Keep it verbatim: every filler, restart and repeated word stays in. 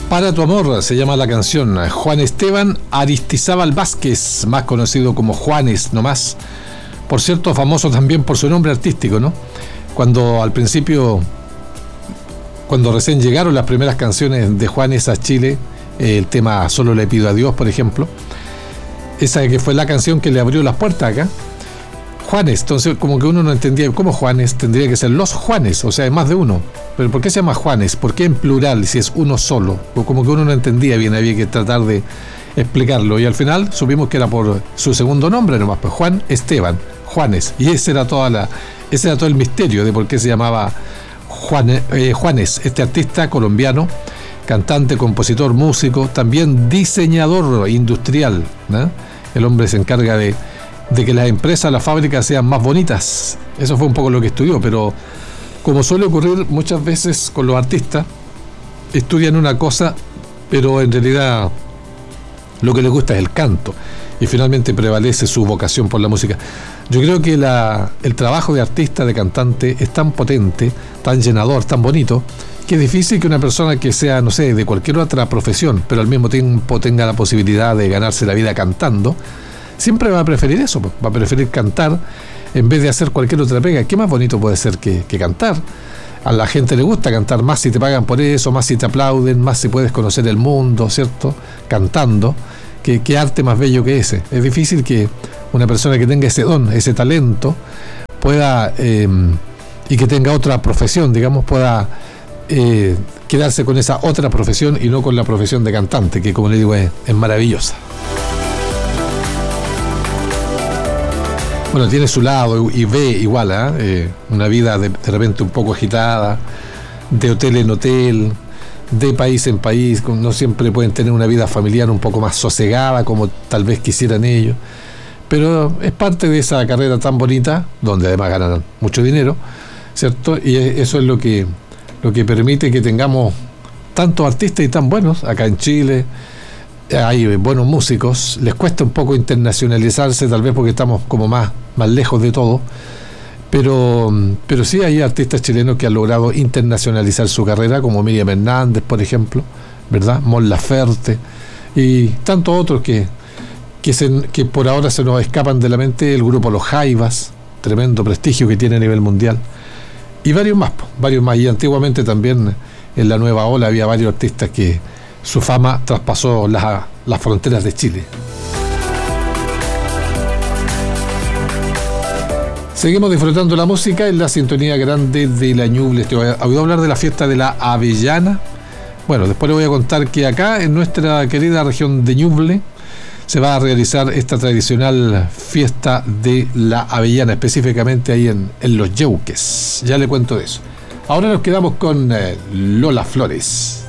Para tu amor se llama la canción. Juan Esteban Aristizábal Vázquez, más conocido como Juanes nomás. Por cierto, famoso también por su nombre artístico, ¿no? Cuando al principio, cuando recién llegaron las primeras canciones de Juanes a Chile, eh, el tema Solo le pido a Dios, por ejemplo, esa que fue la canción que le abrió las puertas acá. Juanes, entonces como que uno no entendía, ¿cómo Juanes? Tendría que ser los Juanes, o sea, hay más de uno. Pero ¿por qué se llama Juanes? ¿Por qué en plural si es uno solo? O como que uno no entendía bien, había que tratar de explicarlo. Y al final supimos que era por su segundo nombre nomás, pues Juan Esteban, Juanes. Y ese era toda la, ese era todo el misterio de por qué se llamaba Juan, eh, Juanes, este artista colombiano, cantante, compositor, músico, también diseñador industrial, ¿no? El hombre se encarga de de que las empresas, las fábricas sean más bonitas. Eso fue un poco lo que estudió, pero como suele ocurrir muchas veces con los artistas, estudian una cosa, pero en realidad lo que les gusta es el canto, y finalmente prevalece su vocación por la música. Yo creo que la, el trabajo de artista, de cantante, es tan potente, tan llenador, tan bonito, que es difícil que una persona que sea, no sé, de cualquier otra profesión, pero al mismo tiempo tenga la posibilidad de ganarse la vida cantando, siempre va a preferir eso, va a preferir cantar en vez de hacer cualquier otra pega. ¿Qué más bonito puede ser que, que cantar? A la gente le gusta cantar, más si te pagan por eso, más si te aplauden, más si puedes conocer el mundo, ¿cierto? Cantando. ¿Qué, qué arte más bello que ese? Es difícil que una persona que tenga ese don, ese talento, pueda, eh, y que tenga otra profesión, digamos, pueda eh, quedarse con esa otra profesión y no con la profesión de cantante, que como le digo es, es maravillosa. Bueno, tiene su lado y ve igual, ¿eh? Eh, una vida de, de repente un poco agitada, de hotel en hotel, de país en país. No siempre pueden tener una vida familiar un poco más sosegada como tal vez quisieran ellos, pero es parte de esa carrera tan bonita, donde además ganan mucho dinero, ¿cierto? Y eso es lo que, lo que permite que tengamos tantos artistas y tan buenos acá en Chile. Hay buenos músicos, les cuesta un poco internacionalizarse, tal vez porque estamos como más, más lejos de todo, pero, pero sí hay artistas chilenos que han logrado internacionalizar su carrera, como Miriam Hernández, por ejemplo, ¿verdad? Mon Laferte y tantos otros que, que, se, que por ahora se nos escapan de la mente. El grupo Los Jaivas, tremendo prestigio que tiene a nivel mundial, y varios más, varios más. Y antiguamente también en la nueva ola había varios artistas que su fama traspasó las, las fronteras de Chile. Seguimos disfrutando la música en la sintonía grande de la Ñuble. Te voy a, voy a hablar de la fiesta de la Avellana. Bueno, después le voy a contar que acá en nuestra querida región de Ñuble se va a realizar esta tradicional fiesta de la Avellana, específicamente ahí en, en Los Yeuques. Ya le cuento de eso. Ahora nos quedamos con eh, Lola Flores.